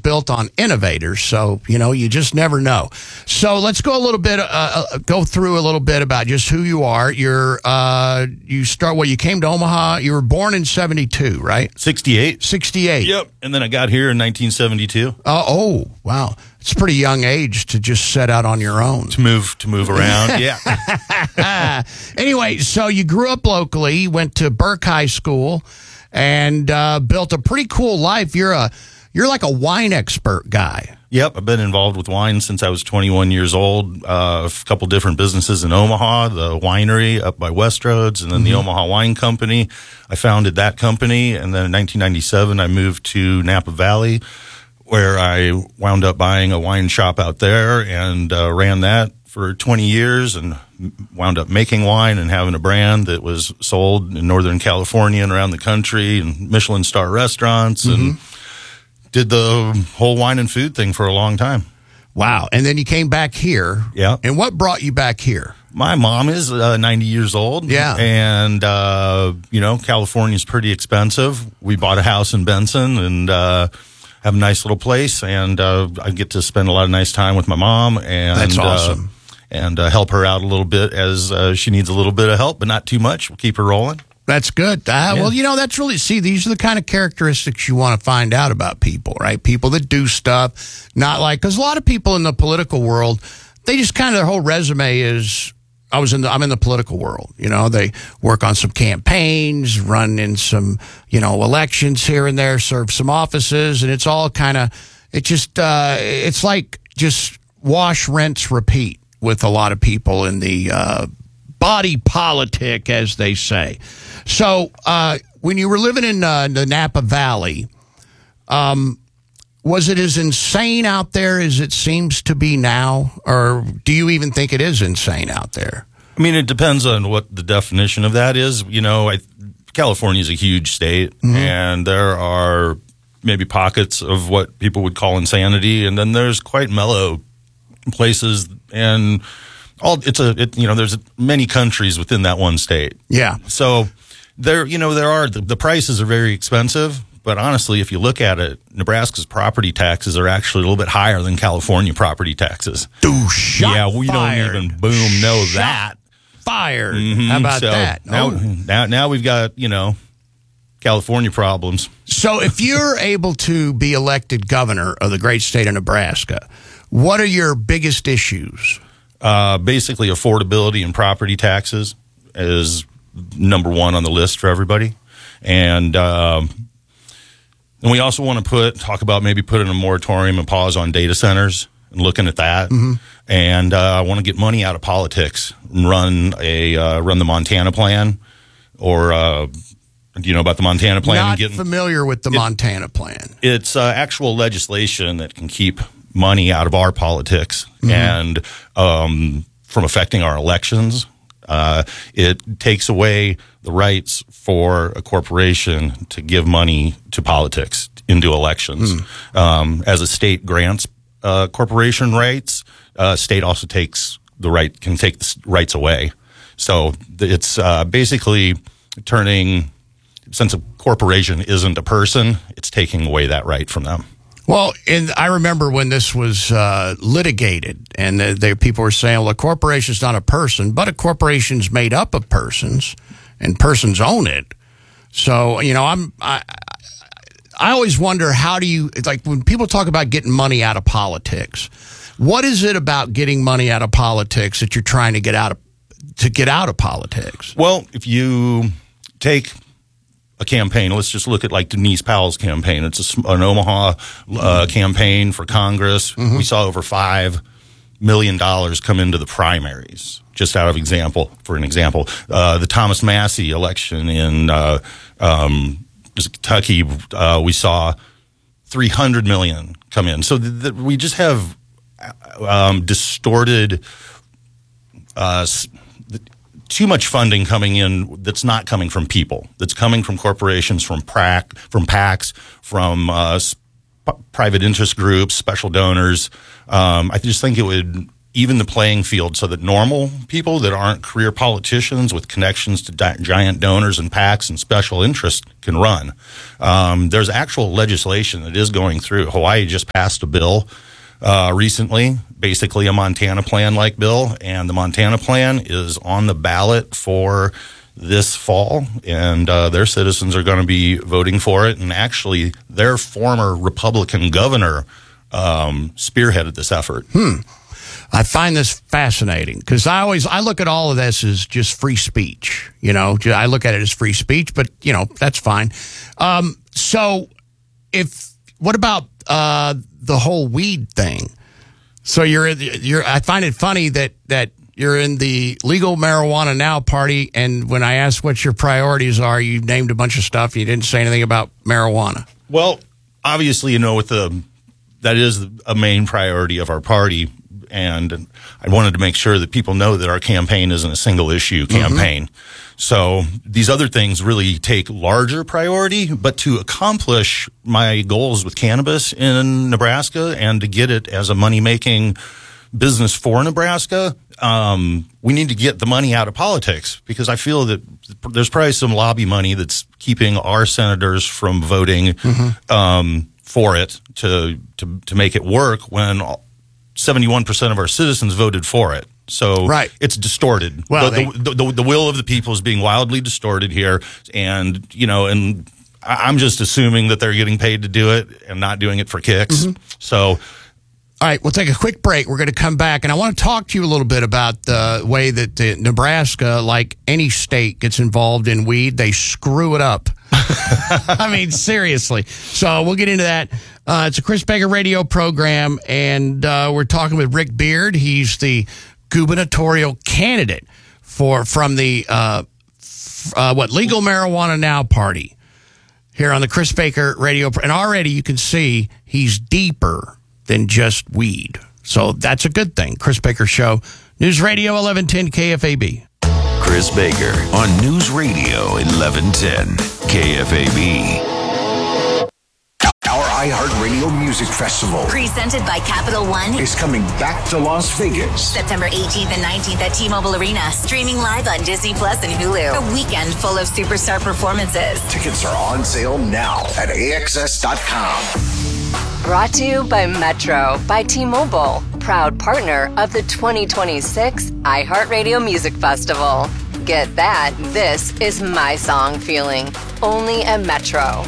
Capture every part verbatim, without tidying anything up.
built on innovators, so, you know, you just never know. So let's go a little bit, uh, uh, go through a little bit about just who you are. You're, uh, you start, well, you came to Omaha, you were born in seventy-two, right? sixty-eight. sixty-eight. Yep, and then I got here in nineteen seventy-two. Uh, oh, wow. It's a pretty young age to just set out on your own. To move, to move around, yeah. Anyway, so you grew up locally, went to Burke High School, and uh, built a pretty cool life. You're a, you're like a wine expert guy. Yep, I've been involved with wine since I was twenty-one years old. Uh, a couple different businesses in Omaha, the winery up by Westroads, and then mm-hmm. the Omaha Wine Company. I founded that company, and then in nineteen ninety-seven, I moved to Napa Valley, where I wound up buying a wine shop out there and uh, ran that for twenty years and wound up making wine and having a brand that was sold in Northern California and around the country and Michelin star restaurants mm-hmm. and did the whole wine and food thing for a long time. Wow. And then you came back here. Yeah. And what brought you back here? My mom is uh, ninety years old. Yeah. And, uh, you know, California's pretty expensive. We bought a house in Benson and uh, have a nice little place. And uh, I get to spend a lot of nice time with my mom. And, That's awesome. Uh, and uh, help her out a little bit as uh, she needs a little bit of help, but not too much. We'll keep her rolling. That's good. Uh, yeah. Well, you know, that's really, see, these are the kind of characteristics you want to find out about people, right? People that do stuff, not like, because a lot of people in the political world, they just kind of, their whole resume is, I was in the, I'm in the political world, you know, they work on some campaigns, run in some, you know, elections here and there, serve some offices, and it's all kind of, it just, uh, it's like just wash, rinse, repeat with a lot of people in the, uh, body politic, as they say. So uh, when you were living in uh, the Napa Valley, um, was it as insane out there as it seems to be now? Or do you even think it is insane out there? I mean, it depends on what the definition of that is. You know, I, California is a huge state, mm-hmm. and there are maybe pockets of what people would call insanity, and then there's quite mellow places, and all it's a it, you know, there's many countries within that one state. Yeah. So there, you know, there are the, the prices are very expensive, but honestly, if you look at it, Nebraska's property taxes are actually a little bit higher than California property taxes. Dude, shot yeah, we fired. don't even boom know shot that. Fired. Mm-hmm. How about so that? Now, oh. now, now we've got, you know, California problems. So if you're able to be elected governor of the great state of Nebraska, what are your biggest issues? Uh, basically, affordability and property taxes is number one on the list for everybody. And um, and we also want to put talk about maybe putting a moratorium and pause on data centers and looking at that. Mm-hmm. And uh, I want to get money out of politics and run a uh, run the Montana plan, or uh, do you know about the Montana plan? Not getting, familiar with the it, Montana plan. It's uh, actual legislation that can keep money out of our politics mm-hmm. and um, from affecting our elections. Uh, it takes away the rights for a corporation to give money to politics into elections. Mm. Um, as a state grants uh, corporation rights, uh, state also takes the right can take the rights away. So it's uh, basically turning, since a corporation isn't a person, it's taking away that right from them. Well, and I remember when this was uh, litigated, and the, the people were saying, well, a corporation's not a person, but a corporation's made up of persons, and persons own it. So, you know, I'm I, I always wonder, how do you, like, when people talk about getting money out of politics, what is it about getting money out of politics that you're trying to get out of, to get out of politics? Well, if you take a campaign, let's just look at like Denise Powell's campaign. It's a, an Omaha uh, campaign for Congress. Mm-hmm. We saw over five million dollars come into the primaries. Just out of example, for an example, uh, the Thomas Massey election in uh, um, Kentucky, uh, we saw three hundred million come in. So th- th- we just have um, distorted. Uh, too much funding coming in that's not coming from people, that's coming from corporations, from PAC, from PACs, from uh, sp- private interest groups, special donors. Um, I just think it would even the playing field so that normal people that aren't career politicians with connections to di- giant donors and PACs and special interests can run. Um, there's actual legislation that is going through. Hawaii just passed a bill uh, recently, basically a Montana plan-like bill, and the Montana plan is on the ballot for this fall, and uh, their citizens are going to be voting for it. And actually, their former Republican governor um, spearheaded this effort. Hmm. I find this fascinating because I always I look at all of this as just free speech. You know, I look at it as free speech, but you know that's fine. Um, so, if what about uh, the whole weed thing? So you're you're. I find it funny that that you're in the Legal Marijuana Now party, and when I asked what your priorities are, you named a bunch of stuff. You didn't say anything about marijuana. Well, obviously, you know, with the that is a main priority of our party. And I wanted to make sure that people know that our campaign isn't a single issue campaign. Mm-hmm. So these other things really take larger priority, but to accomplish my goals with cannabis in Nebraska and to get it as a money-making business for Nebraska, um, we need to get the money out of politics because I feel that there's probably some lobby money that's keeping our senators from voting mm-hmm. um, for it to, to, to make it work when seventy-one percent of our citizens voted for it. So right. It's distorted. Well, the, they, the, the, the will of the people is being wildly distorted here. And, you know, and I'm just assuming that they're getting paid to do it and not doing it for kicks. Mm-hmm. So, all right, we'll take a quick break. We're going to come back, and I want to talk to you a little bit about the way that uh, Nebraska, like any state, gets involved in weed. They screw it up. I mean, seriously. So we'll get into that. Uh, it's a Chris Baker radio program, and uh, we're talking with Rick Beard. He's the gubernatorial candidate for from the uh, f- uh, what Legal Marijuana Now party here on the Chris Baker radio. And already you can see he's deeper than just weed. So that's a good thing. Chris Baker Show, News Radio eleven ten K F A B. Chris Baker on News Radio eleven ten K F A B. Our iHeartRadio Music Festival, presented by Capital One, is coming back to Las Vegas. September eighteenth and nineteenth at T-Mobile Arena. Streaming live on Disney Plus and Hulu. A weekend full of superstar performances. Tickets are on sale now at A X S dot com. Brought to you by Metro by T-Mobile, proud partner of the twenty twenty-six iHeartRadio Music Festival. Get that, this is my song feeling, only at Metro.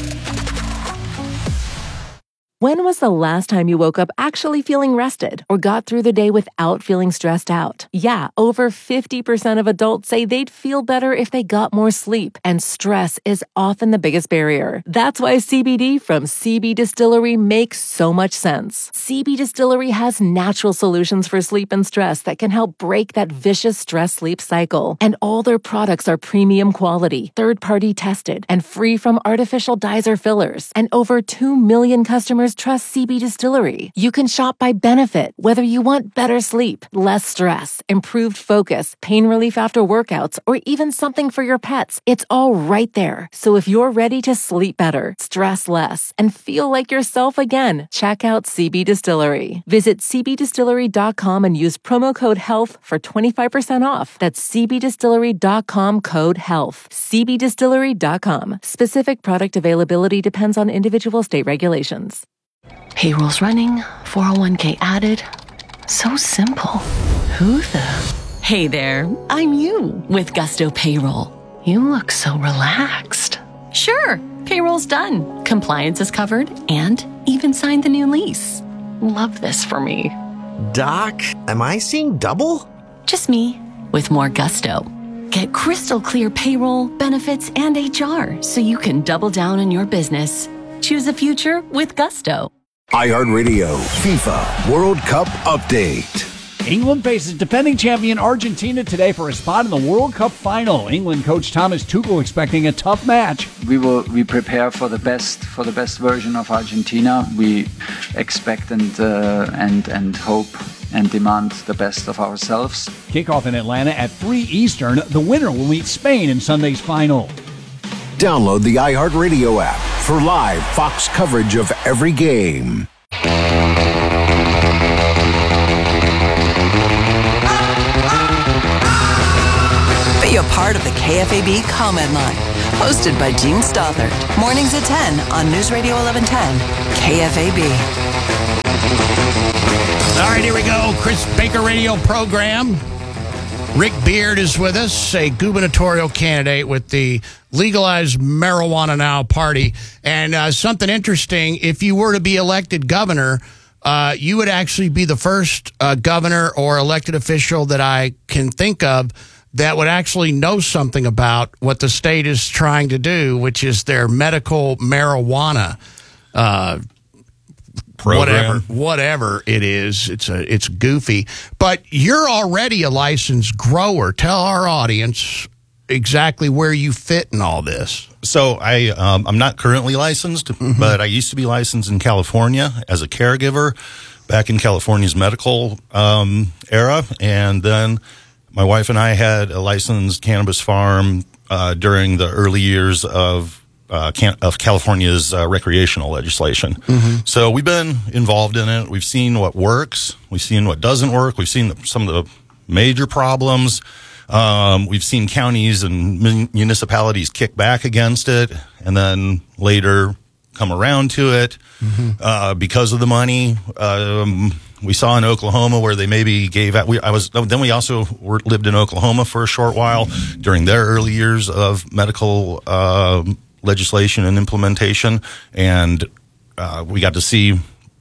When was the last time you woke up actually feeling rested or got through the day without feeling stressed out? Yeah, over fifty percent of adults say they'd feel better if they got more sleep, and stress is often the biggest barrier. That's why C B D from C B Distillery makes so much sense. C B Distillery has natural solutions for sleep and stress that can help break that vicious stress-sleep cycle. And all their products are premium quality, third-party tested, and free from artificial dyes or fillers. And over two million customers trust C B Distillery. You can shop by benefit, whether you want better sleep, less stress, improved focus, pain relief after workouts, or even something for your pets. It's all right there. So if you're ready to sleep better, stress less, and feel like yourself again, check out C B Distillery. Visit C B distillery dot com and use promo code HEALTH for twenty-five percent off. That's C B distillery dot com code HEALTH. C B distillery dot com. Specific product availability depends on individual state regulations. Payroll's running, four oh one k added. So simple. Who the? Hey there, I'm you with Gusto Payroll. You look so relaxed. Sure, payroll's done. Compliance is covered and even signed the new lease. Love this for me. Doc, am I seeing double? Just me with more gusto. Get crystal clear payroll, benefits, and H R so you can double down on your business. Choose a future with Gusto. iHeartRadio FIFA World Cup Update. England faces defending champion Argentina today for a spot in the World Cup final. England coach Thomas Tuchel expecting a tough match. We will we prepare for the best for the best version of Argentina. We expect and uh, and and hope and demand the best of ourselves. Kickoff in Atlanta at three Eastern. The winner will meet Spain in Sunday's final. Download the iHeartRadio app for live Fox coverage of every game. part of the K F A B Comment Line, hosted by Gene Stothert. Mornings at ten on News Radio eleven ten, K F A B. All right, here we go. Chris Baker radio program. Rick Beard is with us, a gubernatorial candidate with the Legalize Marijuana Now party. And uh, something interesting, if you were to be elected governor, uh, you would actually be the first uh, governor or elected official that I can think of that would actually know something about what the state is trying to do, which is their medical marijuana uh program. Whatever, whatever it is, it's a it's goofy. But you're already a licensed grower. Tell our audience exactly where you fit in all this. So I um, I'm not currently licensed, mm-hmm. but I used to be licensed in California as a caregiver back in California's medical um, era, and then my wife and I had a licensed cannabis farm uh, during the early years of. Uh, can, of California's uh, recreational legislation. Mm-hmm. So we've been involved in it. We've seen what works. We've seen what doesn't work. We've seen the, some of the major problems. Um, we've seen counties and municipalities kick back against it and then later come around to it mm-hmm. uh, because of the money. Um, we saw in Oklahoma where they maybe gave out. We, I was then we also were, lived in Oklahoma for a short while during their early years of medical um, legislation and implementation, and uh, we got to see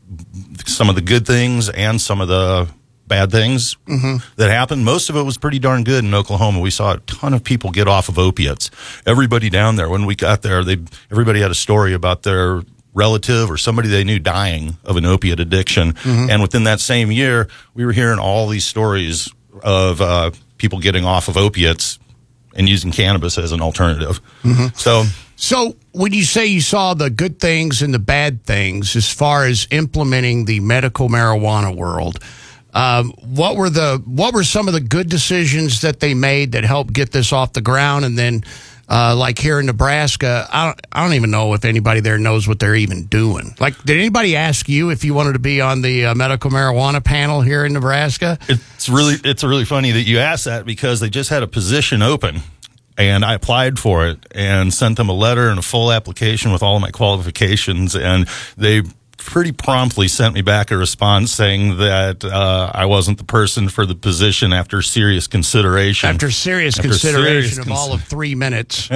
some of the good things and some of the bad things mm-hmm. that happened. Most of it was pretty darn good in Oklahoma. We saw a ton of people get off of opiates. Everybody down there, when we got there, they everybody had a story about their relative or somebody they knew dying of an opiate addiction. Mm-hmm. And within that same year, we were hearing all these stories of uh, people getting off of opiates and using cannabis as an alternative. Mm-hmm. So... So when you say you saw the good things and the bad things as far as implementing the medical marijuana world, um, what were the what were some of the good decisions that they made that helped get this off the ground? And then, uh, like here in Nebraska, I don't, I don't even know if anybody there knows what they're even doing. Like, did anybody ask you if you wanted to be on the uh, medical marijuana panel here in Nebraska? It's really it's really funny that you asked that because they just had a position open. And I applied for it and sent them a letter and a full application with all of my qualifications. And they pretty promptly sent me back a response saying that uh, I wasn't the person for the position after serious consideration. After serious after consideration serious of cons- all of three minutes.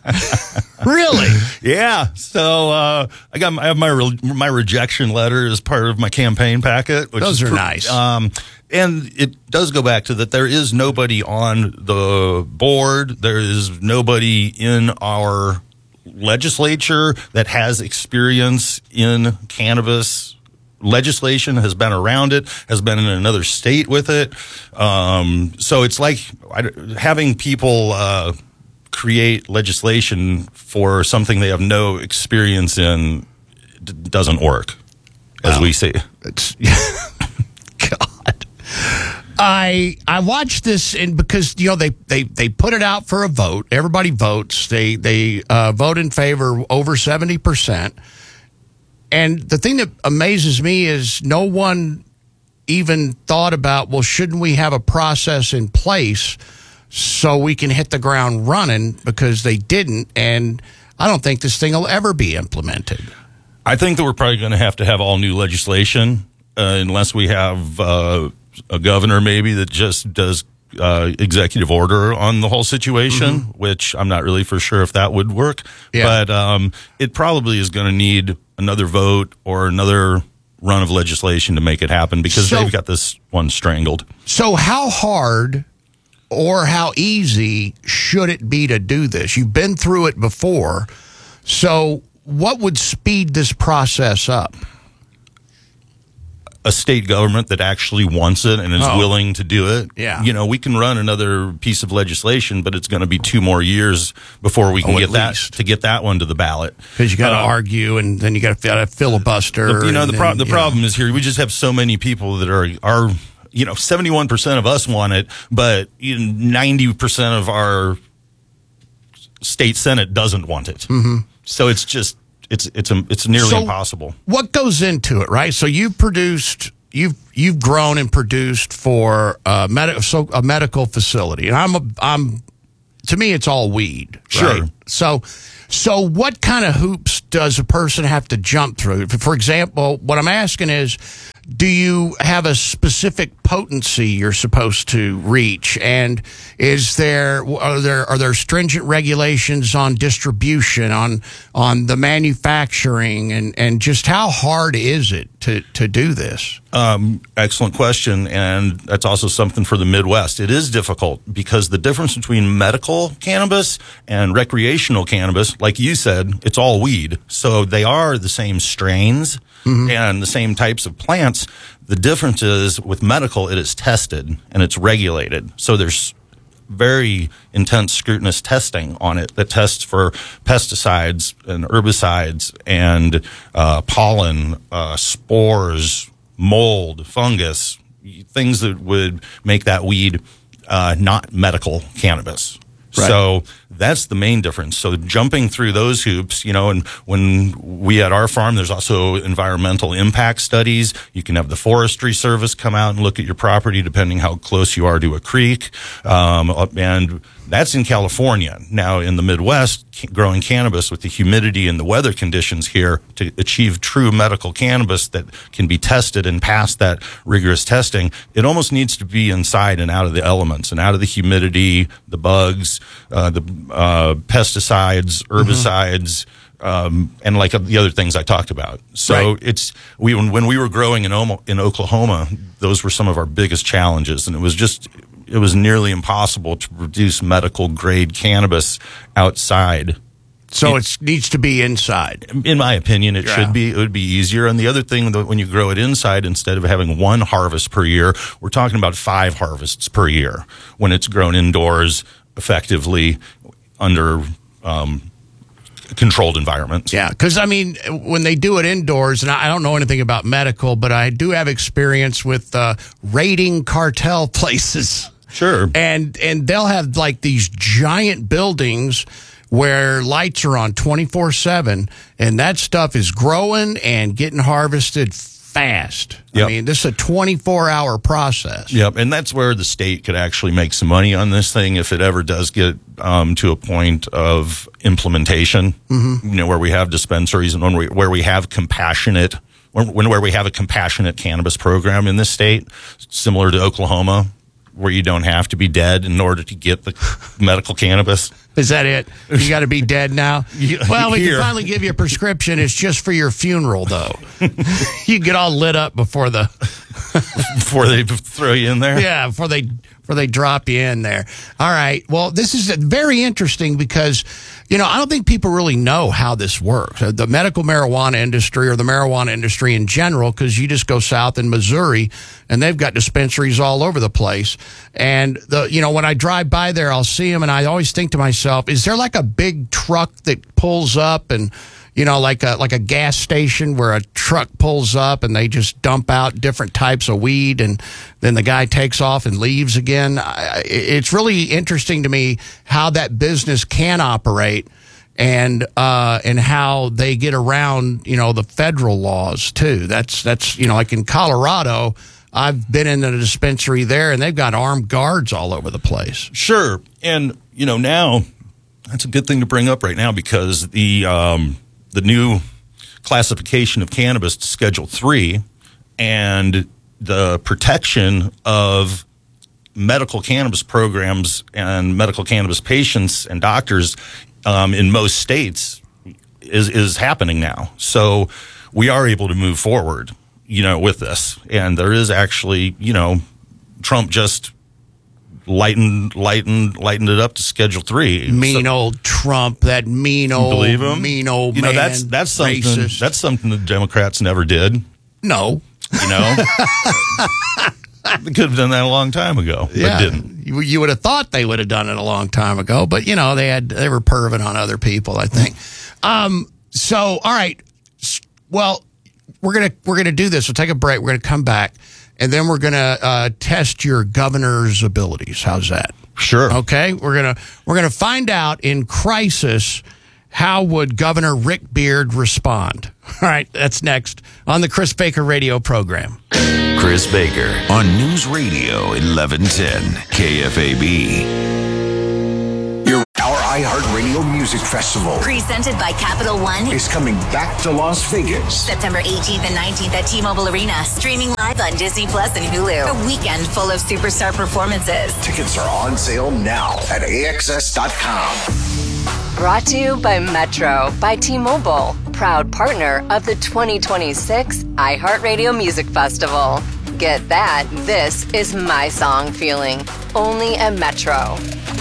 Really? Yeah. So uh, I got my, I have my re- my rejection letter as part of my campaign packet. Which Those is are pr- nice. Um, And it does go back to that there is nobody on the board. There is nobody in our legislature that has experience in cannabis legislation, has been around it, has been in another state with it. Um, so it's like having people uh, create legislation for something they have no experience in d- doesn't work, as well, we see. It's God. I I watched this and because you know they, they, they put it out for a vote. Everybody votes. They they uh, vote in favor over seventy percent. And the thing that amazes me is no one even thought about, well, shouldn't we have a process in place so we can hit the ground running? Because they didn't, and I don't think this thing will ever be implemented. I think that we're probably going to have to have all new legislation uh, unless we have uh, a governor maybe that just does uh, executive order on the whole situation, mm-hmm. which I'm not really for sure if that would work. Yeah. But um, it probably is going to need another vote or another run of legislation to make it happen because so, they've got this one strangled. So how hard or how easy should it be to do this? You've been through it before. So what would speed this process up? A state government that actually wants it and is oh. willing to do it. Yeah. You know, we can run another piece of legislation, but it's going to be two more years before we can oh, get that to get that one to the ballot. Because you got to uh, argue, and then you got to filibuster. The, you know, the, then, pro- the yeah. problem is here. We just have so many people that are are you know, seventy-one percent of us want it, but you know, ninety percent of our state senate doesn't want it. Mm-hmm. So it's just. It's it's a, it's nearly so impossible. What goes into it, right? So you've produced, you've you've grown and produced for a, med- so a medical facility, and I'm a, I'm to me, it's all weed. Sure. Right? So, so what kind of hoops does a person have to jump through? For example, what I'm asking is, do you have a specific potency you're supposed to reach? And is there are there are there stringent regulations on distribution, on on the manufacturing, and, and just how hard is it to, to do this? Um, excellent question, and that's also something for the Midwest. It is difficult because the difference between medical cannabis and recreational cannabis, like you said, it's all weed. So they are the same strains mm-hmm. and the same types of plants. The difference is with medical, it is tested and it's regulated. So there's very intense scrutinous testing on it that tests for pesticides and herbicides and uh, pollen, uh, spores, mold, fungus, things that would make that weed uh, not medical cannabis. Right. So that's the main difference. So jumping through those hoops, you know, and when we at our farm, there's also environmental impact studies. You can have the Forestry Service come out and look at your property depending how close you are to a creek. Um, and that's in California. Now in the Midwest, growing cannabis with the humidity and the weather conditions here to achieve true medical cannabis that can be tested and pass that rigorous testing, it almost needs to be inside and out of the elements and out of the humidity, the bugs, uh, the uh, pesticides, herbicides, mm-hmm. um, and like the other things I talked about. So right. it's we when, when we were growing in Omo, in Oklahoma, those were some of our biggest challenges, and it was just it was nearly impossible to produce medical grade cannabis outside. So it, it needs to be inside. In my opinion, it yeah. should be. It would be easier. And the other thing, when you grow it inside, instead of having one harvest per year, we're talking about five harvests per year when it's grown indoors effectively under um, controlled environments. Yeah, because, I mean, when they do it indoors, and I don't know anything about medical, but I do have experience with uh, raiding cartel places. Sure. And and they'll have, like, these giant buildings where lights are on twenty-four seven, and that stuff is growing and getting harvested fast. Yep. I mean, this is a twenty-four hour process. Yep, and that's where the state could actually make some money on this thing if it ever does get um, to a point of implementation, mm-hmm. you know, where we have dispensaries and when we, where we have compassionate, when, where we have a compassionate cannabis program in this state, similar to Oklahoma, where you don't have to be dead in order to get the medical cannabis. Is that it? You got to be dead now? Well, we Here. can finally give you a prescription. It's just for your funeral, though. You get all lit up before the... before they throw you in there? Yeah, before they before they drop you in there. All right. Well, this is very interesting because, you know, I don't think people really know how this works. The medical marijuana industry or the marijuana industry in general, because you just go south in Missouri and they've got dispensaries all over the place. And, the you know, when I drive by there, I'll see them and I always think to myself, is there like a big truck that pulls up and, you know, like a like a gas station where a truck pulls up and they just dump out different types of weed and then the guy takes off and leaves again? It's really interesting to me how that business can operate and uh, and how they get around, you know, the federal laws too. That's that's you know, like in Colorado, I've been in a dispensary there and they've got armed guards all over the place. Sure, and you know now that's a good thing to bring up right now because the um, the new classification of cannabis to Schedule three and the protection of medical cannabis programs and medical cannabis patients and doctors um, in most states is is happening now. So we are able to move forward, you know, with this. And there is actually, you know, Trump just lightened, lightened, lightened it up to Schedule Three. Mean so, old Trump, that mean old, believe him? mean old you know, man. That's that's something. Racist. That's something the Democrats never did. No, you know, they could have done that a long time ago, yeah. but didn't. You, you would have thought they would have done it a long time ago, but you know, they had they were perving on other people, I think. um. So, all right. Well, we're gonna we're gonna do this. We'll take a break. We're gonna come back. And then we're going to uh, test your governor's abilities. How's that? Sure. Okay. We're going to we're going to find out in crisis how would Governor Rick Beard respond. All right. That's next on the Chris Baker Radio program. Chris Baker on News Radio eleven ten K F A B. You're iHeartRadio Music Festival Presented by Capital One is coming back to Las Vegas. September eighteenth and nineteenth at T-Mobile Arena. Streaming live on Disney Plus and Hulu. A weekend full of superstar performances. Tickets are on sale now at A X S dot com. Brought to you by Metro by T-Mobile, proud partner of the twenty twenty-six iHeartRadio Music Festival. Get that, this is my song feeling. Only at Metro.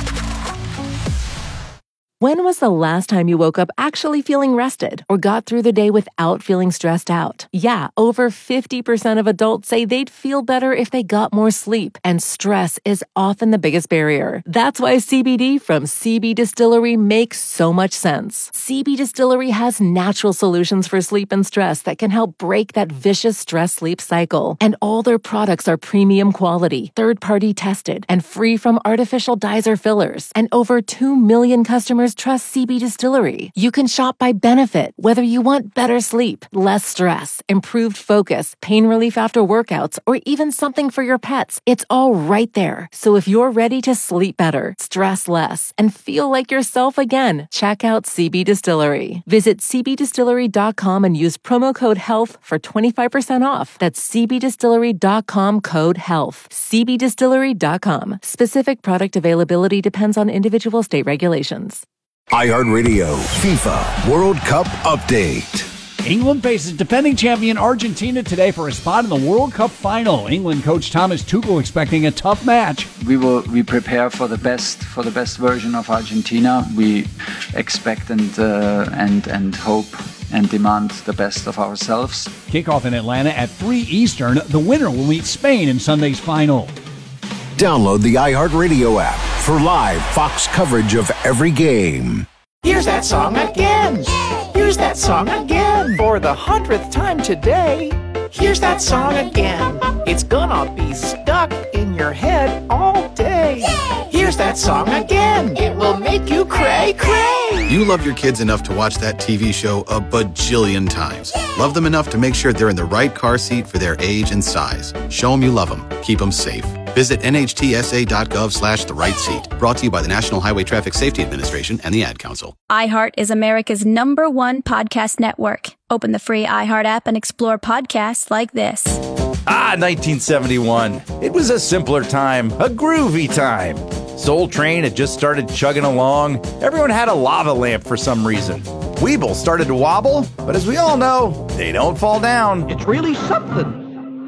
When was the last time you woke up actually feeling rested or got through the day without feeling stressed out? Yeah, over fifty percent of adults say they'd feel better if they got more sleep, and stress is often the biggest barrier. That's why C B D from C B Distillery makes so much sense. C B Distillery has natural solutions for sleep and stress that can help break that vicious stress-sleep cycle. And all their products are premium quality, third-party tested, and free from artificial dyes or fillers. And over two million customers trust C B Distillery. You can shop by benefit, whether you want better sleep, less stress, improved focus, pain relief after workouts, or even something for your pets. It's all right there. So if you're ready to sleep better, stress less, and feel like yourself again, check out C B Distillery. Visit C B distillery dot com and use promo code HEALTH for twenty-five percent off. That's C B distillery dot com code HEALTH. C B distillery dot com. Specific product availability depends on individual state regulations. iHeartRadio FIFA World Cup Update. England faces defending champion Argentina today for a spot in the World Cup final. England coach Thomas Tuchel expecting a tough match. We will we prepare for the best for the best version of Argentina. We expect and uh, and and hope and demand the best of ourselves. Kickoff in Atlanta at three Eastern. The winner will meet Spain in Sunday's final. Download the iHeartRadio app for live Fox coverage of every game. Here's that song again. Here's that song again. For the hundredth time today. Here's that song again. It's gonna be stuck in your head all day. Here's that song again. It will make you cray cray. You love your kids enough to watch that T V show a bajillion times. Love them enough to make sure they're in the right car seat for their age and size. Show them you love them. Keep them safe. Visit N H T S A dot gov slash the right seat. Brought to you by the National Highway Traffic Safety Administration and the Ad Council. iHeart is America's number one podcast network. Open the free iHeart app and explore podcasts like this. Ah, nineteen seventy-one. It was a simpler time, a groovy time. Soul Train had just started chugging along. Everyone had a lava lamp for some reason. Weeble started to wobble, but as we all know, they don't fall down. It's really something.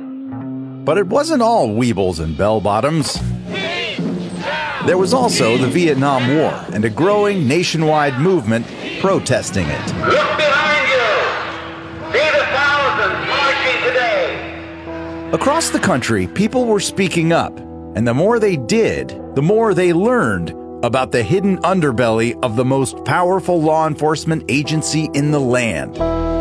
But it wasn't all Weebles and bell-bottoms. There was also the Vietnam War and a growing nationwide movement protesting it. Look behind you! See the thousands marching today! Across the country, people were speaking up, and the more they did, the more they learned about the hidden underbelly of the most powerful law enforcement agency in the land.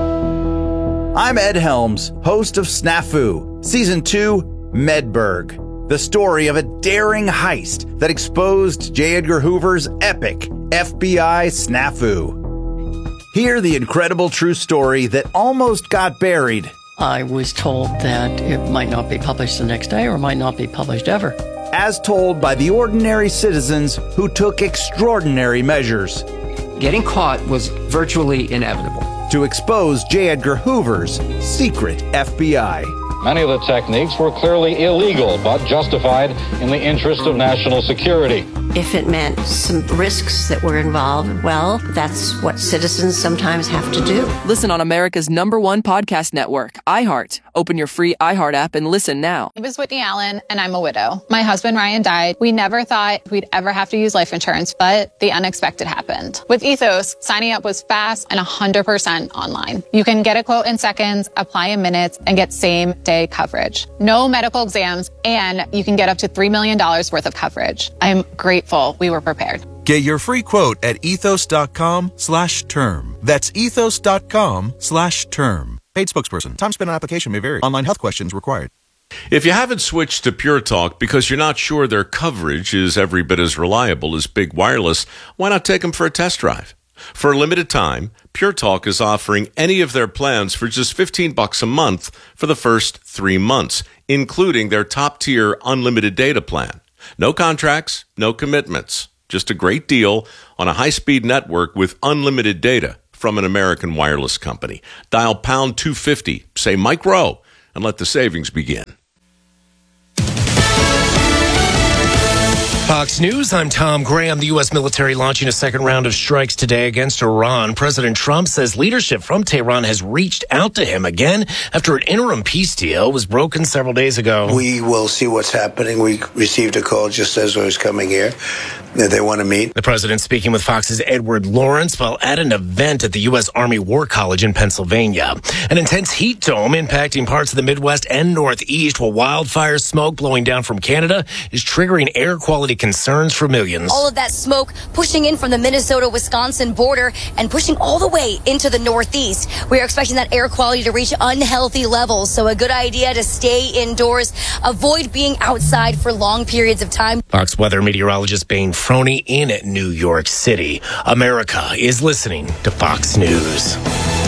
I'm Ed Helms, host of Snafu, Season two, Medberg, the story of a daring heist that exposed J. Edgar Hoover's epic F B I snafu. Hear the incredible true story that almost got buried. I was told that it might not be published the next day or might not be published ever. As told by the ordinary citizens who took extraordinary measures. Getting caught was virtually inevitable. To expose J. Edgar Hoover's secret F B I. Many of the techniques were clearly illegal, but justified in the interest of national security. If it meant some risks that were involved, well, that's what citizens sometimes have to do. Listen on America's number one podcast network, iHeart. Open your free iHeart app and listen now. My name is Whitney Allen, and I'm a widow. My husband, Ryan, died. We never thought we'd ever have to use life insurance, but the unexpected happened. With Ethos, signing up was fast and one hundred percent online. You can get a quote in seconds, apply in minutes, and get same-day coverage. No medical exams, and you can get up to three million dollars worth of coverage. I'm grateful we were prepared. Get your free quote at ethos.com slash term. That's ethos.com slash term. Paid spokesperson. Time spent on application may vary. Online health questions required. If you haven't switched to Pure Talk because you're not sure their coverage is every bit as reliable as Big Wireless, why not take them for a test drive? For a limited time, Pure Talk is offering any of their plans for just fifteen bucks a month for the first three months, including their top-tier unlimited data plan. No contracts, no commitments. Just a great deal on a high-speed network with unlimited data from an American wireless company. Dial pound two fifty, say Mike Rowe, and let the savings begin. Fox News, I'm Tom Graham. The U S military launching a second round of strikes today against Iran. President Trump says leadership from Tehran has reached out to him again after an interim peace deal was broken several days ago. We will see what's happening. We received a call just as I was coming here that they want to meet. The president speaking with Fox's Edward Lawrence while at an event at the U S Army War College in Pennsylvania. An intense heat dome impacting parts of the Midwest and Northeast while wildfire smoke blowing down from Canada is triggering air quality concerns for millions. All of that smoke pushing in from the Minnesota-Wisconsin border and pushing all the way into the Northeast. We are expecting that air quality to reach unhealthy levels, so a good idea to stay indoors, avoid being outside for long periods of time. Fox weather meteorologist Bain Froney in New York City. America is listening to Fox News.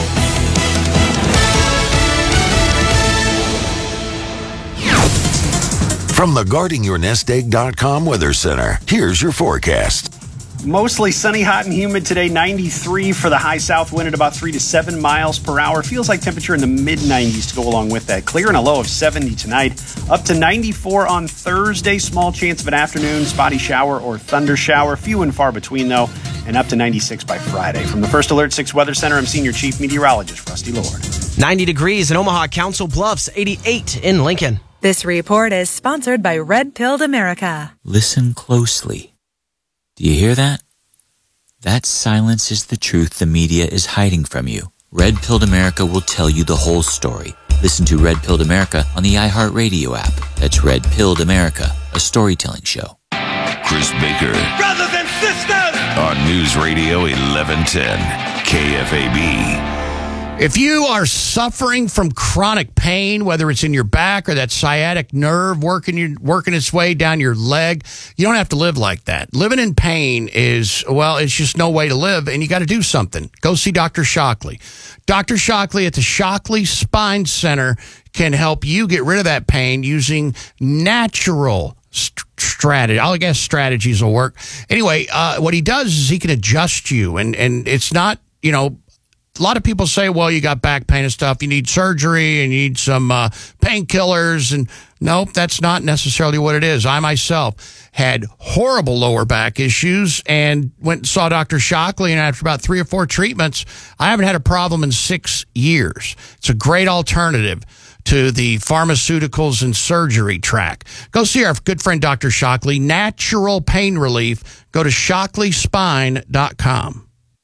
From the guarding your nest egg dot com Weather Center, here's your forecast. Mostly sunny, hot, and humid today. ninety-three for the high south wind at about three to seven miles per hour. Feels like temperature in the mid nineties to go along with that. Clear and a low of seventy tonight. Up to ninety-four on Thursday. Small chance of an afternoon spotty shower or thunder shower. Few and far between, though. And up to ninety-six by Friday. From the First Alert six Weather Center, I'm Senior Chief Meteorologist Rusty Lord. ninety degrees in Omaha, Council Bluffs, eighty-eight in Lincoln. This report is sponsored by Red Pilled America. Listen closely. Do you hear that? That silence is the truth the media is hiding from you. Red Pilled America will tell you the whole story. Listen to Red Pilled America on the iHeartRadio app. That's Red Pilled America, a storytelling show. Chris Baker. Brothers and sisters! On News Radio eleven ten, K F A B. If you are suffering from chronic pain, whether it's in your back or that sciatic nerve working your, working its way down your leg, you don't have to live like that. Living in pain is, well, it's just no way to live, and you got to do something. Go see Doctor Shockley. Doctor Shockley at the Shockley Spine Center can help you get rid of that pain using natural st- strategy. I guess strategies will work. Anyway, uh, what he does is he can adjust you, and, and it's not, you know, a lot of people say, well, you got back pain and stuff. You need surgery and you need some uh, painkillers. And nope, that's not necessarily what it is. I myself had horrible lower back issues and went and saw Doctor Shockley. And after about three or four treatments, I haven't had a problem in six years. It's a great alternative to the pharmaceuticals and surgery track. Go see our good friend Doctor Shockley. Natural pain relief. Go to shockley spine dot com.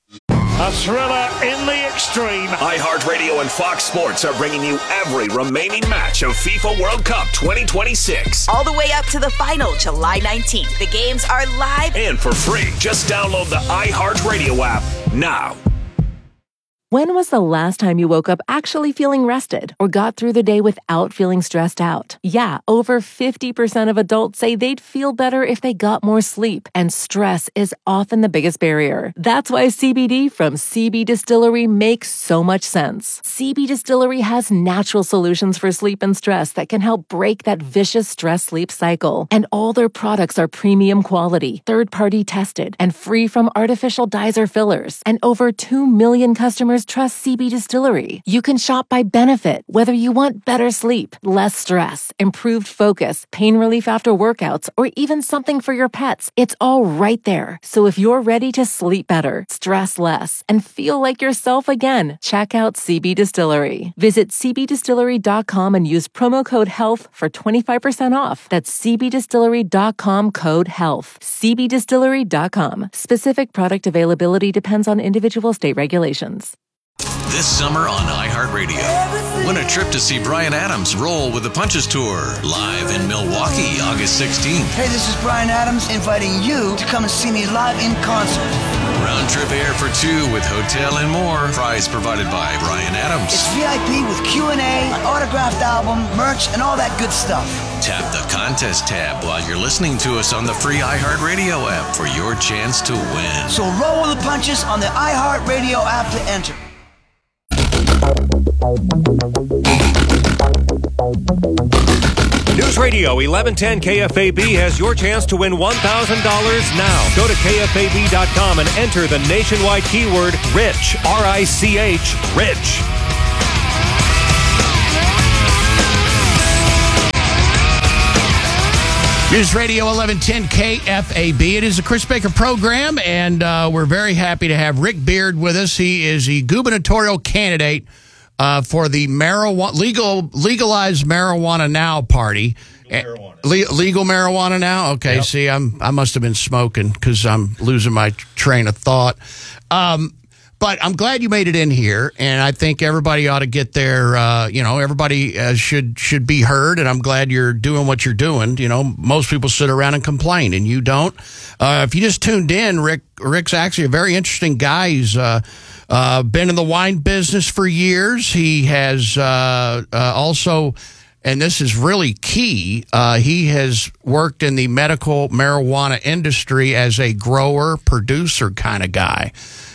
A thriller in the extreme. iHeartRadio and Fox Sports are bringing you every remaining match of FIFA World Cup twenty twenty-six. All the way up to the final, July nineteenth. The games are live and for free. Just download the iHeartRadio app now. When was the last time you woke up actually feeling rested or got through the day without feeling stressed out? Yeah, over fifty percent of adults say they'd feel better if they got more sleep, and stress is often the biggest barrier. That's why C B D from C B Distillery makes so much sense. C B Distillery has natural solutions for sleep and stress that can help break that vicious stress-sleep cycle. And all their products are premium quality, third-party tested, and free from artificial dyes or fillers. And over two million customers trust C B Distillery. You can shop by benefit, whether you want better sleep, less stress, improved focus, pain relief after workouts, or even something for your pets. It's all right there. So if you're ready to sleep better, stress less, and feel like yourself again, check out C B Distillery. Visit c b distillery dot com and use promo code HEALTH for twenty-five percent off. That's c b distillery dot com code HEALTH. c b distillery dot com. Specific product availability depends on individual state regulations. This summer on iHeartRadio, win a trip to see Bryan Adams roll with the Punches Tour, live in Milwaukee, August sixteenth. Hey, this is Bryan Adams inviting you to come and see me live in concert. Round trip air for two with hotel and more. Prize provided by Bryan Adams. It's V I P with Q and A, an autographed album, merch, and all that good stuff. Tap the contest tab while you're listening to us on the free iHeartRadio app for your chance to win. So roll with the punches on the iHeartRadio app to enter. News Radio eleven ten K F A B has your chance to win one thousand dollars now. Go to K F A B dot com and enter the nationwide keyword RICH, R I C H, RICH. News Radio eleven ten K F A B. It is a Chris Baker program, and uh, we're very happy to have Rick Beard with us. He is the gubernatorial candidate uh, for the marijuana legal legalized marijuana now party. Legal marijuana, Le- legal marijuana now. Okay, yep. See, I'm I must have been smoking because I'm losing my train of thought. Um, But I'm glad you made it in here, and I think everybody ought to get their, uh, you know, everybody uh, should should be heard, and I'm glad you're doing what you're doing. You know, most people sit around and complain, and you don't. Uh, if you just tuned in, Rick Rick's actually a very interesting guy. He's uh, uh, been in the wine business for years. He has uh, uh, also, and this is really key, uh, he has worked in the medical marijuana industry as a grower, producer kind of guy.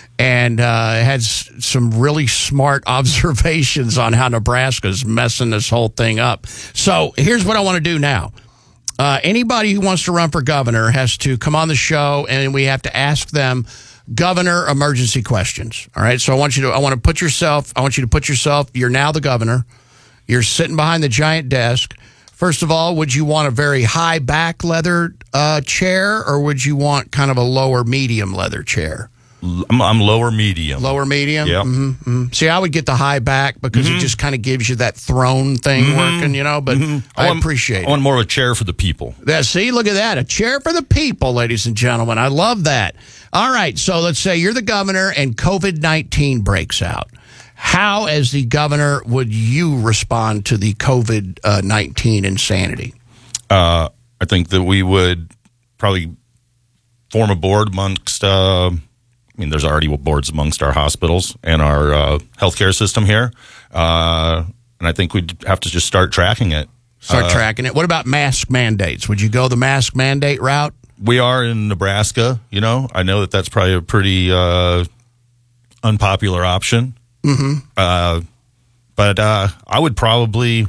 And uh, had s- some really smart observations on how Nebraska's messing this whole thing up. So here's what I want to do now. Uh, anybody who wants to run for governor has to come on the show, and we have to ask them governor emergency questions. All right. So I want you to. I want to put yourself. I want you to put yourself. You're now the governor. You're sitting behind the giant desk. First of all, would you want a very high back leather uh, chair, or would you want kind of a lower medium leather chair? I'm, I'm lower medium. Lower medium? Yeah. Mm-hmm, mm-hmm. See, I would get the high back because mm-hmm. it just kind of gives you that throne thing mm-hmm. working, you know, but mm-hmm. I, I want, appreciate it. I want more of a chair for the people. Yeah, see, look at that. A chair for the people, ladies and gentlemen. I love that. All right, so let's say you're the governor and COVID nineteen breaks out. How, as the governor, would you respond to the COVID nineteen insanity? Uh, I think that we would probably form a board amongst... Uh, I mean, there's already boards amongst our hospitals and our uh, healthcare system here. Uh, and I think we'd have to just start tracking it. Start uh, tracking it. What about mask mandates? Would you go the mask mandate route? We are in Nebraska, you know. I know that that's probably a pretty uh, unpopular option. Mm-hmm. Uh, but uh, I would probably,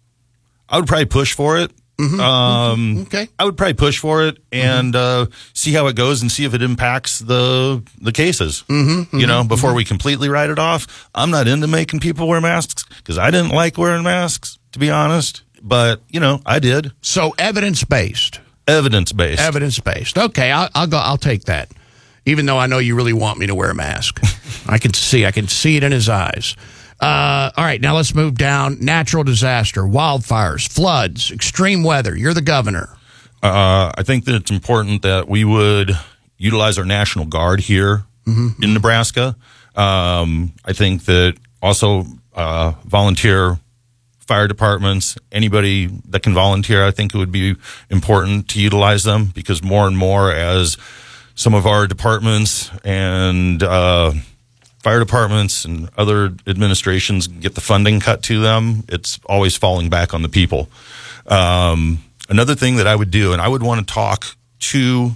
I would probably push for it. Mm-hmm. Um, okay. I would probably push for it and mm-hmm. uh, see how it goes and see if it impacts the the cases. Mm-hmm. You know, before mm-hmm. we completely write it off. I'm not into making people wear masks because I didn't like wearing masks, to be honest. But you know, I did. So evidence based. Evidence based. Evidence based. Okay, I'll, I'll go. I'll take that. Even though I know you really want me to wear a mask, I can see. I can see it in his eyes. Uh, all right, now let's move down. Natural disaster, wildfires, floods, extreme weather. You're the governor. Uh, I think that it's important that we would utilize our National Guard here mm-hmm. in Nebraska. Um, I think that also uh, volunteer fire departments, anybody that can volunteer, I think it would be important to utilize them because more and more as some of our departments and uh fire departments and other administrations get the funding cut to them, it's always falling back on the people. Um, another thing that I would do, and I would want to talk to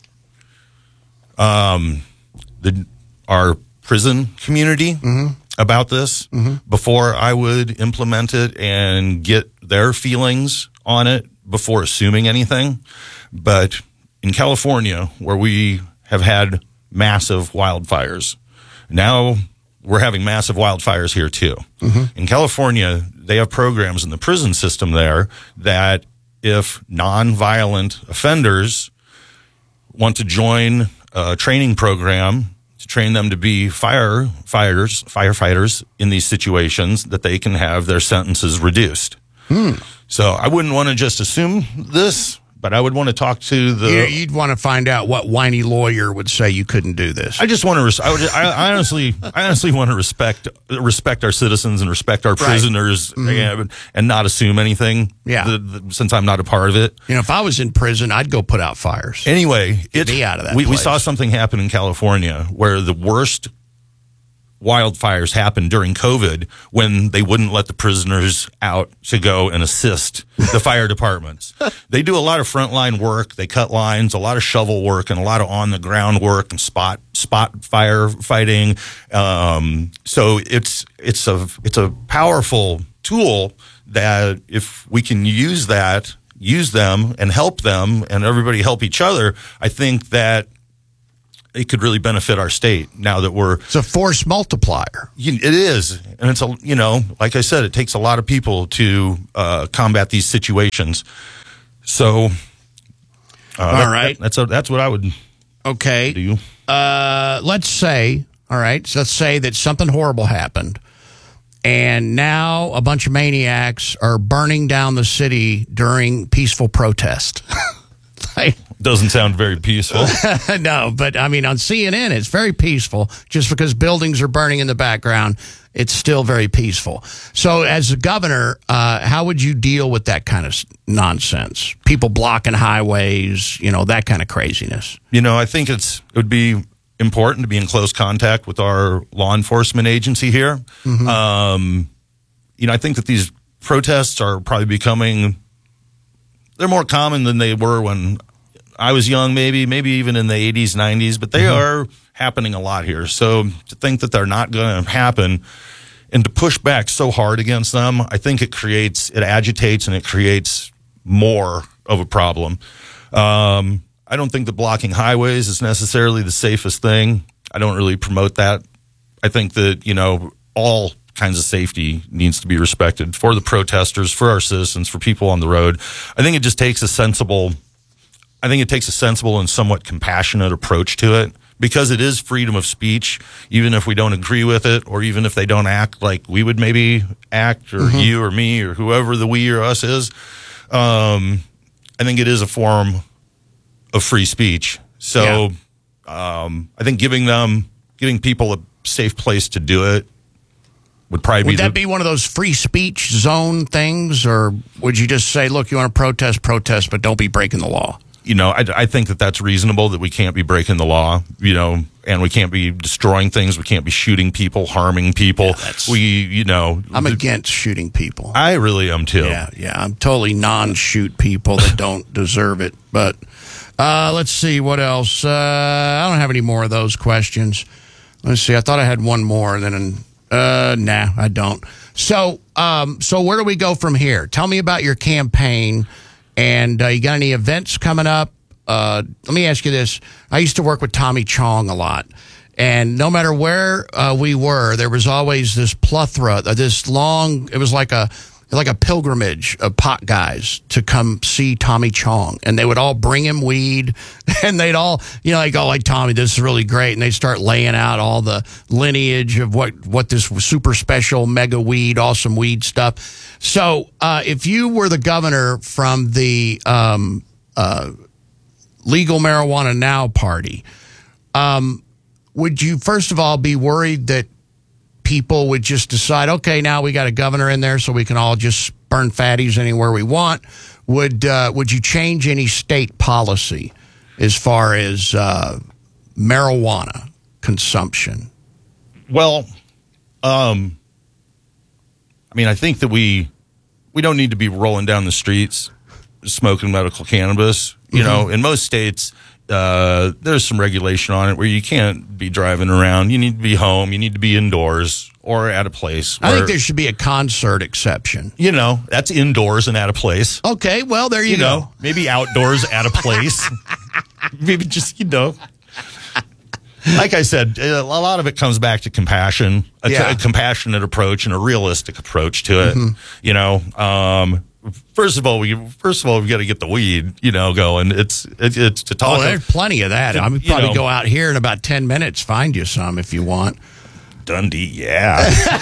um, the our prison community mm-hmm. about this mm-hmm. before I would implement it and get their feelings on it before assuming anything. But in California, where we have had massive wildfires, now we're having massive wildfires here too. Mm-hmm. In California, they have programs in the prison system there that if non-violent offenders want to join a training program to train them to be firefighters, firefighters in these situations, that they can have their sentences reduced. Hmm. So I wouldn't want to just assume this, but I would want to talk to the. Yeah, you'd want to find out what whiny lawyer would say you couldn't do this. I just want to. Res- I, would, I honestly, I honestly want to respect respect our citizens and respect our Right. prisoners Mm-hmm. and, and not assume anything. Yeah. The, the, since I'm not a part of it. You know, if I was in prison, I'd go put out fires. Anyway, Get it, me out of that we, we place. saw something happen in California where the worst wildfires happened during COVID when they wouldn't let the prisoners out to go and assist the fire departments. They do a lot of frontline work. They cut lines, a lot of shovel work, and a lot of on the ground work and spot spot firefighting. Um, so it's it's a it's a powerful tool that if we can use that, use them and help them and everybody help each other, I think that it could really benefit our state now that we're... It's a force multiplier. It is. And it's, a you know, like I said, it takes a lot of people to uh, combat these situations. So, uh, all that, right. That, that's, a, that's what I would okay. do. Uh, let's say, all right, so let's say that something horrible happened. And now a bunch of maniacs are burning down the city during peaceful protest. like, Doesn't sound very peaceful. No, but I mean, on C N N, it's very peaceful. Just because buildings are burning in the background, it's still very peaceful. So as a governor, uh, how would you deal with that kind of nonsense? People blocking highways, you know, that kind of craziness. You know, I think it's it would be important to be in close contact with our law enforcement agency here. Mm-hmm. Um, you know, I think that these protests are probably becoming, they're more common than they were when I was young, maybe, maybe even in the eighties, nineties, but they mm-hmm. are happening a lot here. So to think that they're not going to happen and to push back so hard against them, I think it creates, it agitates and it creates more of a problem. Um, I don't think that blocking highways is necessarily the safest thing. I don't really promote that. I think that, you know, all kinds of safety needs to be respected for the protesters, for our citizens, for people on the road. I think it just takes a sensible, I think it takes a sensible and somewhat compassionate approach to it, because it is freedom of speech, even if we don't agree with it, or even if they don't act like we would maybe act, or mm-hmm. you or me or whoever the we or us is. Um, I think it is a form of free speech. So yeah. um, I think giving them, giving people a safe place to do it would probably would be... Would that the, be one of those free speech zone things, or would you just say, look, you want to protest, protest, but don't be breaking the law? You know, I, I think that that's reasonable, that we can't be breaking the law, you know, and we can't be destroying things. We can't be shooting people, harming people. Yeah, we, you know... I'm against shooting people. I really am, too. Yeah, yeah. I'm totally non-shoot people that don't deserve it. But uh, let's see, what else? Uh, I don't have any more of those questions. Let's see. I thought I had one more, then... Uh, nah, I don't. So, um, so where do we go from here? Tell me about your campaign. And uh, you got any events coming up? Uh, let me ask you this. I used to work with Tommy Chong a lot. And no matter where uh, we were, there was always this plethora, uh, this long, it was like a like a pilgrimage of pot guys to come see Tommy Chong. And they would all bring him weed. And they'd all, you know, like, oh, like, Tommy, this is really great. And they'd start laying out all the lineage of what, what this super special mega weed, awesome weed stuff. So uh, if you were the governor from the um, uh, Legal Marijuana Now party, um, would you, first of all, be worried that people would just decide, okay, now we got a governor in there so we can all just burn fatties anywhere we want? Would uh, would you change any state policy as far as uh, marijuana consumption? Well, um, I mean, I think that we we don't need to be rolling down the streets smoking medical cannabis. You mm-hmm. know, in most states, uh, there's some regulation on it where you can't be driving around. You need to be home. You need to be indoors or at a place. Where, I think there should be a concert exception. You know, that's indoors and at a place. Okay, well, there you, you go. Know, maybe outdoors at a place. Maybe just, you know. Like I said, a lot of it comes back to compassion, a, yeah. a compassionate approach and a realistic approach to it. Mm-hmm. You know, um, First of all, we first of all we got to get the weed, you know, going. It's it's, it's to talk. Oh, there's of, plenty of that. I'm probably know, go out here in about ten minutes, find you some if you want. Dundee, yeah.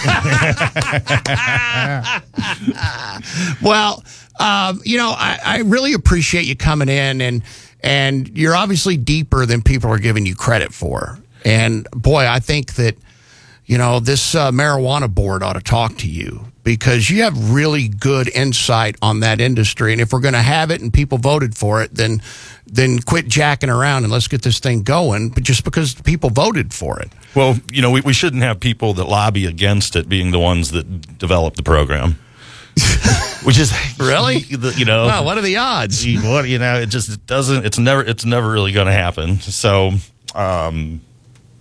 Well, um, you know, I, I really appreciate you coming in, and and you're obviously deeper than people are giving you credit for. And boy, I think that, you know, this uh, marijuana board ought to talk to you, because you have really good insight on that industry. And if we're going to have it and people voted for it, then then quit jacking around and let's get this thing going. But just because people voted for it. Well, you know, we, we shouldn't have people that lobby against it being the ones that develop the program. Which is really, you know, wow, what are the odds? What, you know, it just it doesn't. It's never. It's never really going to happen. So. um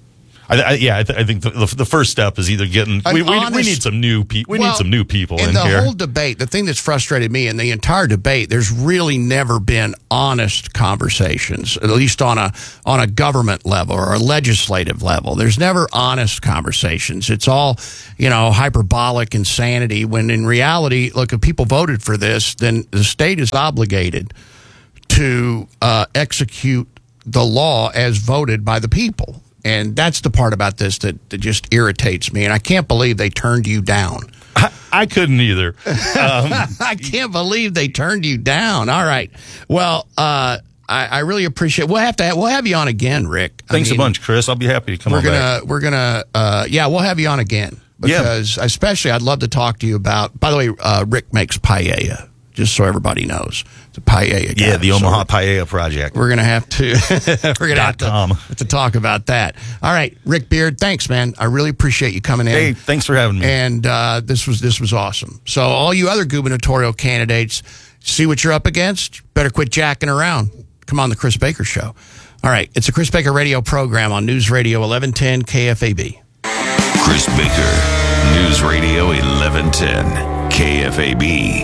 I, I, yeah, I, th- I think the, the, the first step is either getting. We, we, honest, we need some new people. We well, need some new people in, in the here. whole debate. The thing that's frustrated me in the entire debate, there's really never been honest conversations, at least on a on a government level or a legislative level. There's never honest conversations. It's all, you know, hyperbolic insanity. When in reality, look, if people voted for this, then the state is obligated to uh, execute the law as voted by the people. And that's the part about this that, that just irritates me. And I can't believe they turned you down. I, I couldn't either. Um, I can't believe they turned you down. All right. Well, uh, I, I really appreciate. We'll have to. Have, we'll have you on again, Rick. I Thanks mean, a bunch, Chris. I'll be happy to come we're on gonna, back. We're gonna. Uh, yeah, we'll have you on again because, yeah. especially, I'd love to talk to you about. By the way, uh, Rick makes paella. Just so everybody knows, it's a paella guy. Yeah, the so Omaha Paella Project. We're gonna have to. we're gonna have to, have to talk about that. All right, Rick Beard. Thanks, man. I really appreciate you coming in. Hey, thanks for having me. And uh, this was this was awesome. So, all you other gubernatorial candidates, see what you're up against. Better quit jacking around. Come on, the Chris Baker Show. All right, it's a Chris Baker radio program on News Radio eleven ten K F A B. Chris Baker, News Radio eleven ten K F A B.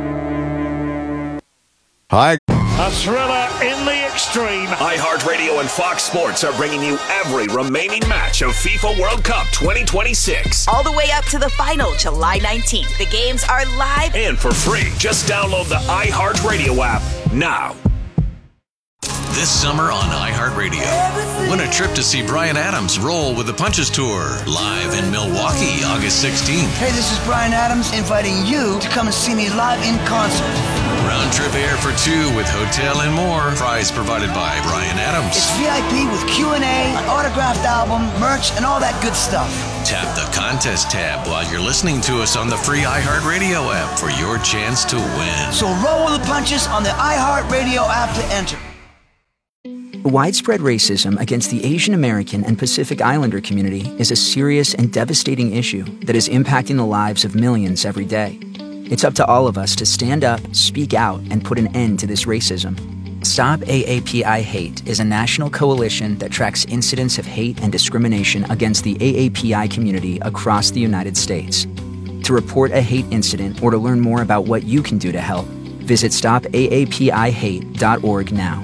Hi. A thriller in the extreme. iHeartRadio and Fox Sports are bringing you every remaining match of FIFA World Cup twenty twenty-six. All the way up to the final, July nineteenth. The games are live and for free. Just download the iHeartRadio app now. This summer on iHeartRadio, win a trip to see Bryan Adams roll with the Punches Tour, live in Milwaukee, August sixteenth. Hey, this is Bryan Adams inviting you to come and see me live in concert. Round trip air for two with hotel and more. Prize provided by Bryan Adams. It's V I P with Q and A, an autographed album, merch, and all that good stuff. Tap the contest tab while you're listening to us on the free iHeartRadio app for your chance to win. So roll with the punches on the iHeartRadio app to enter. Widespread racism against the Asian American and Pacific Islander community is a serious and devastating issue that is impacting the lives of millions every day. It's up to all of us to stand up, speak out, and put an end to this racism. Stop A A P I Hate is a national coalition that tracks incidents of hate and discrimination against the A A P I community across the United States. To report a hate incident or to learn more about what you can do to help, visit stop A A P I hate dot org now.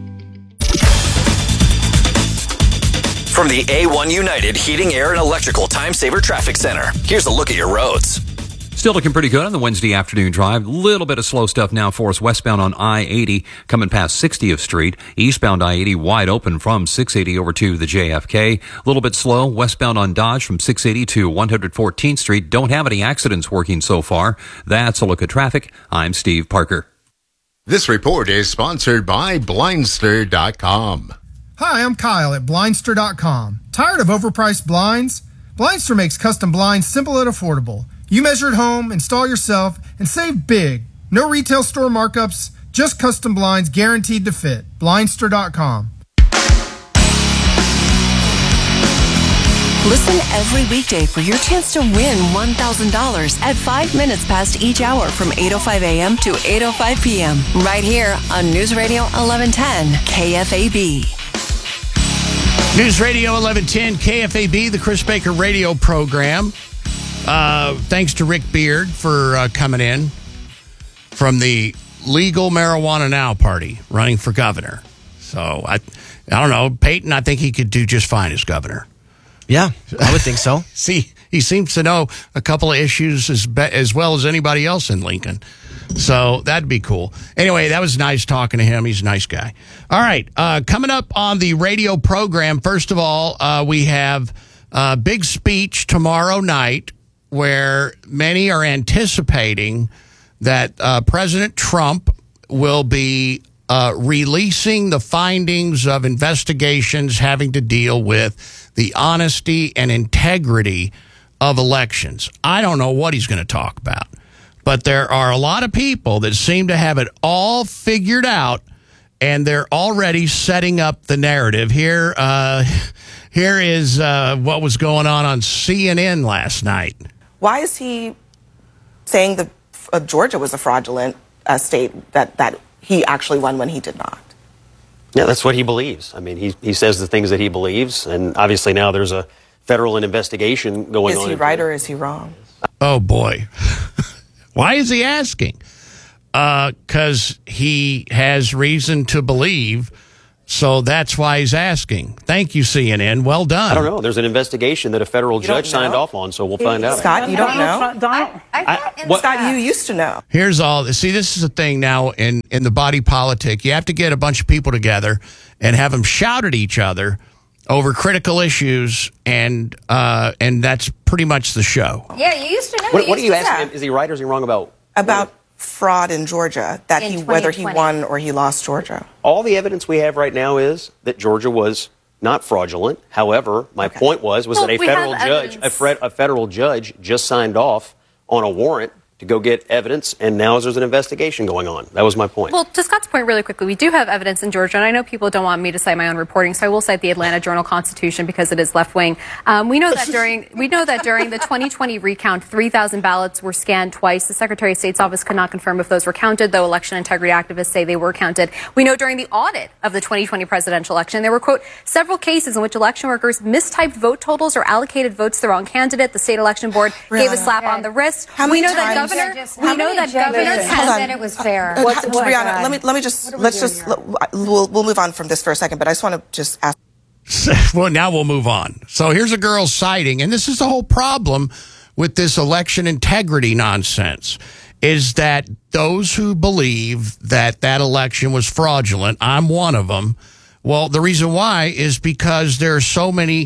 From the A one United Heating, Air, and Electrical Time Saver Traffic Center, here's a look at your roads. Still looking pretty good on the Wednesday afternoon drive. A little bit of slow stuff now for us westbound on I eighty, coming past sixtieth Street. Eastbound I eighty wide open from six eighty over to the J F K. A little bit slow westbound on Dodge from six eighty to one hundred fourteenth Street. Don't have any accidents working so far. That's a look at traffic. I'm Steve Parker. This report is sponsored by Blindster dot com. Hi, I'm Kyle at Blindster dot com. Tired of overpriced blinds? Blindster makes custom blinds simple and affordable. You measure at home, install yourself, and save big. No retail store markups, just custom blinds guaranteed to fit. Blindster dot com. Listen every weekday for your chance to win one thousand dollars at five minutes past each hour from eight oh five a.m. to eight oh five p.m. right here on News Radio eleven ten K F A B. News Radio eleven ten K F A B, the Chris Baker radio program. Uh, thanks to Rick Beard for uh, coming in from the Legal Marijuana Now party, running for governor. So, I, I don't know, Peyton, I think he could do just fine as governor. Yeah, I would think so. See, he seems to know a couple of issues as be, as well as anybody else in Lincoln. So that'd be cool. Anyway, that was nice talking to him. He's a nice guy. All right, uh, coming up on the radio program, first of all, uh, we have a big speech tomorrow night where many are anticipating that uh, President Trump will be uh, releasing the findings of investigations having to deal with the honesty and integrity of elections. I don't know what he's going to talk about, but there are a lot of people that seem to have it all figured out, and they're already setting up the narrative. Here, uh, here is uh, what was going on on C N N last night. Why is he saying that uh, Georgia was a fraudulent uh, state, that, that he actually won when he did not? Yeah, that's what he believes. I mean, he he says the things that he believes, and obviously now there's a federal investigation going on. Is he right or is he wrong? Oh, boy. Why is he asking? Because uh, he has reason to believe, so that's why he's asking. Thank you, C N N. Well done. I don't know. There's an investigation that a federal You judge don't know? signed off on, so we'll find out. Scott, you don't know? Donald, I, I, Scott, you used to know. Here's all. See, this is the thing now in, in the body politic. You have to get a bunch of people together and have them shout at each other over critical issues, and uh, and that's pretty much the show. Yeah, you used to know. What, what are you to- asking? yeah. Is he right or is he wrong about? About fraud in Georgia, that In he whether he twenty twenty. won or he lost Georgia. All the evidence we have right now is that Georgia was not fraudulent. However, my point was was Well, that a we have federal judge, a, evidence. fred, a federal judge, just signed off on a warrant to go get evidence, and now there's an investigation going on. That was my point. Well, to Scott's point, really quickly, we do have evidence in Georgia, and I know people don't want me to cite my own reporting, so I will cite the Atlanta Journal-Constitution because it is left-wing. Um, we know that during we know that during the twenty twenty recount, three thousand ballots were scanned twice. The Secretary of State's office could not confirm if those were counted, though election integrity activists say they were counted. We know during the audit of the twenty twenty presidential election, there were, quote, several cases in which election workers mistyped vote totals or allocated votes to the wrong candidate. The state election board Really? gave a slap on the wrist. How we many know that times- governor. Just- We how know many that governor judges has said it was fair? Uh, What's- Brianna, God. let me let me just What are we let's doing just here? let- we'll we'll move on from this for a second, but I just want to just ask. Well, now we'll move on. So here's a girl citing, and this is the whole problem with this election integrity nonsense, is that those who believe that that election was fraudulent, I'm one of them. Well, the reason why is because there are so many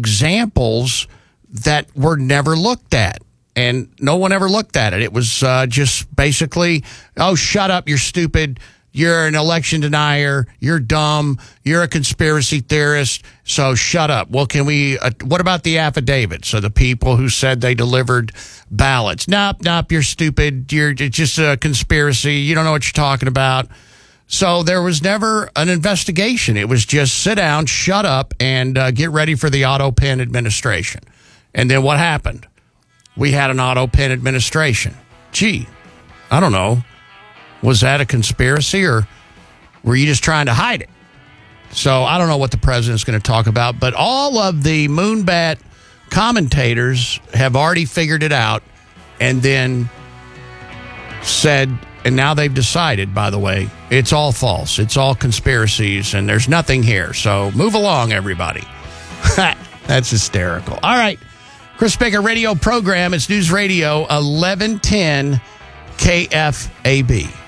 examples that were never looked at. And no one ever looked at it. It was uh, just basically, oh, shut up, you're stupid. You're an election denier. You're dumb. You're a conspiracy theorist. So shut up. Well, can we, uh, what about the affidavits of the people who said they delivered ballots? Nope, nope, you're stupid. You're it's just a conspiracy. You don't know what you're talking about. So there was never an investigation. It was just sit down, shut up, and uh, get ready for the auto pen administration. And then what happened? We had an auto pen administration. Gee, I don't know. Was that a conspiracy or were you just trying to hide it? So I don't know what the president's going to talk about, but all of the Moonbat commentators have already figured it out and then said, and now they've decided, by the way, it's all false. It's all conspiracies and there's nothing here. So move along, everybody. That's hysterical. All right. Chris Baker radio program. It's News Radio eleven ten K F A B.